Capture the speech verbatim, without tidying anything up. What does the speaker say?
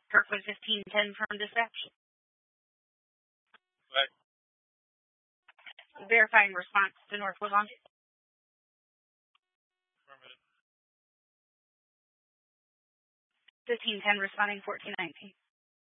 Kirkwood fifteen ten from dispatch. Right. Verifying response to North Woodlawn. fifteen ten responding fourteen nineteen.